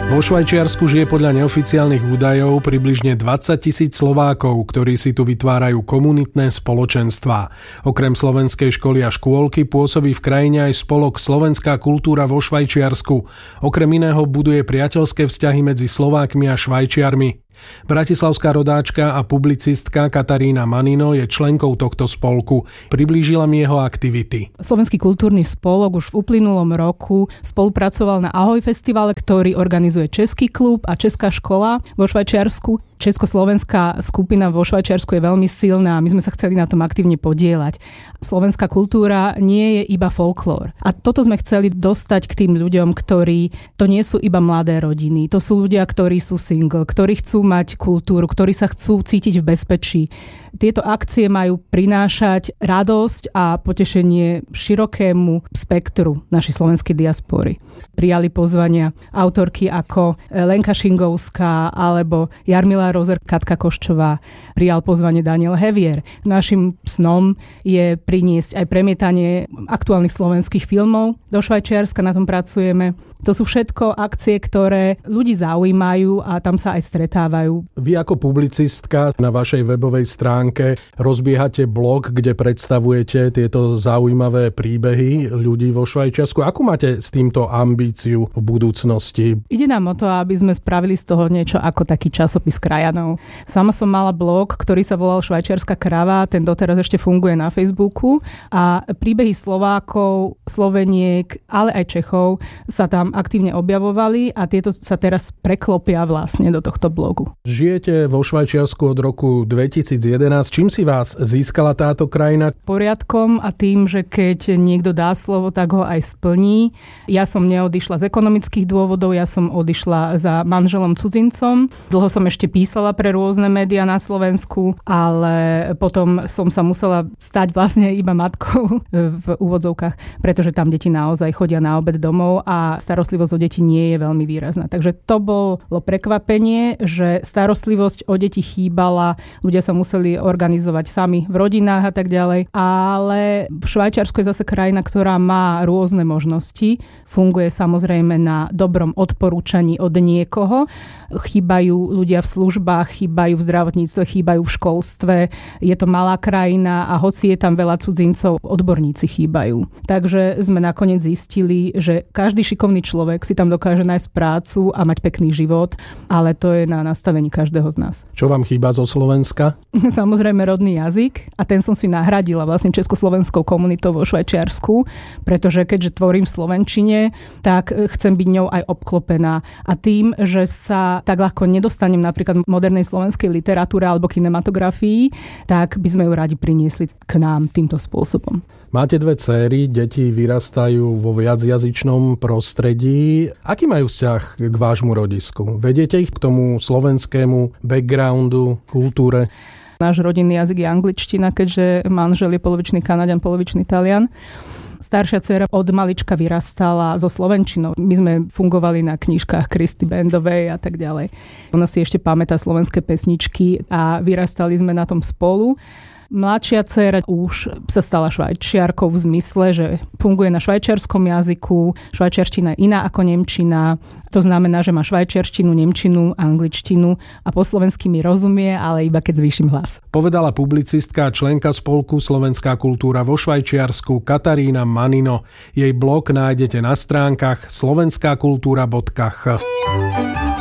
Vo Švajčiarsku žije podľa neoficiálnych údajov približne 20 000 Slovákov, ktorí si tu vytvárajú komunitné spoločenstvá. Okrem slovenskej školy a škôlky pôsobí v krajine aj spolok Slovenská kultúra vo Švajčiarsku. Okrem iného buduje priateľské vzťahy medzi Slovákmi a Švajčiarmi. Bratislavská rodáčka a publicistka Katarína Manino je členkou tohto spolku. Priblížila mi jeho aktivity. Slovenský kultúrny spolok už v uplynulom roku spolupracoval na Ahoj festivale, ktorý organizuje Český klub a Česká škola vo Švajčiarsku. Československá skupina vo Švajčiarsku je veľmi silná a my sme sa chceli na tom aktívne podieľať. Slovenská kultúra nie je iba folklór. A toto sme chceli dostať k tým ľuďom, ktorí to nie sú iba mladé rodiny. To sú ľudia, ktorí sú single, ktorí chcú mať kultúru, ktorí sa chcú cítiť v bezpečí. Tieto akcie majú prinášať radosť a potešenie širokému spektru našej slovenskej diaspory. Prijali pozvania autorky ako Lenka Šingovská alebo Jarmila Rozer, Katka Koščová. Prijal pozvanie Daniel Hevier. Našim snom je priniesť aj premietanie aktuálnych slovenských filmov. Do Švajčiarska na tom pracujeme. To sú všetko akcie, ktoré ľudí zaujímajú a tam sa aj stretávajú. Vy ako publicistka na vašej webovej stránke rozbiehate blog, kde predstavujete tieto zaujímavé príbehy ľudí vo Švajčiarsku. Akú máte s týmto ambíciu v budúcnosti? Ide nám o to, aby sme spravili z toho niečo ako taký časopis krajanov. Sama som mala blog, ktorý sa volal Švajčiarska krava, ten doteraz ešte funguje na Facebooku a príbehy Slovákov, Sloveniek, ale aj Čechov sa tam aktívne objavovali a tieto sa teraz preklopia vlastne do tohto blogu. Žijete vo Švajčiarsku od roku 2011. Čím si vás získala táto krajina? Poriadkom a tým, že keď niekto dá slovo, tak ho aj splní. Ja som neodišla z ekonomických dôvodov, ja som odišla za manželom cudzincom. Dlho som ešte písala pre rôzne médiá na Slovensku, ale potom som sa musela stať vlastne iba matkou v úvodzovkách, pretože tam deti naozaj chodia na obed domov a starostlivosť o deti nie je veľmi výrazná. Takže to bolo prekvapenie, že starostlivosť o deti chýbala, ľudia sa museli organizovať sami v rodinách a tak ďalej. Ale Švajčiarsko je zase krajina, ktorá má rôzne možnosti. Funguje samozrejme na dobrom odporúčaní od niekoho. Chýbajú ľudia v službách, chýbajú v zdravotníctve, chýbajú v školstve. Je to malá krajina a hoci je tam veľa cudzincov, odborníci chýbajú. Takže sme nakoniec zistili, že každý šikovný človek si tam dokáže nájsť prácu a mať pekný život, ale to je na nastavení každého z nás. Čo vám chýba zo Slovenska? Samozrejme rodný jazyk a ten som si nahradila vlastne československou komunitou vo Švajčiarsku, pretože keďže tvorím v slovenčine, tak chcem byť ňou aj obklopená. A tým, že sa tak ľahko nedostanem napríklad v modernej slovenskej literatúre alebo kinematografii, tak by sme ju radi priniesli k nám týmto spôsobom. Máte dve dcéry, deti vyrastajú vo viacjazyčnom prostredí. Aký majú vzťah k vášmu rodisku? Vediete ich k tomu slovenskému backgroundu, kultúre? Náš rodinný jazyk je angličtina, keďže manžel je polovičný Kanaďan, polovičný Talian. Staršia dcéra od malička vyrastala so slovenčinou. My sme fungovali na knižkách Kristy Bendovej a tak ďalej. Ona si ešte pamätá slovenské pesničky a vyrastali sme na tom spolu. Mladšia dcéra už sa stala Švajčiarkou v zmysle, že funguje na švajčiarskom jazyku. Švajčiarština je iná ako nemčina. To znamená, že má švajčiarštinu, nemčinu, angličtinu a po slovensky mi rozumie, ale iba keď zvýšim hlas. Povedala publicistka a členka spolku Slovenská kultúra vo Švajčiarsku Katarína Manino. Jej blog nájdete na stránkach slovenskakultura.ch.